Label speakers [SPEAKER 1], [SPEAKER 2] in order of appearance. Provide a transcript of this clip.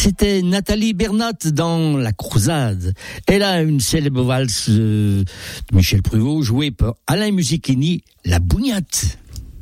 [SPEAKER 1] C'était Nathalie Bernat dans La Croisade. Elle a une célèbre valse de Michel Pruvot jouée par Alain Musichini, La Bougnate.